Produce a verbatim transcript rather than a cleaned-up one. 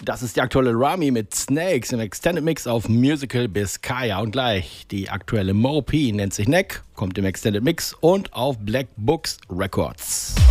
Das ist die aktuelle Rami mit Snakes im Extended Mix auf Musical bis Kaya. Und gleich die aktuelle Mo P nennt sich Neck, kommt im Extended Mix und auf Black Books Records.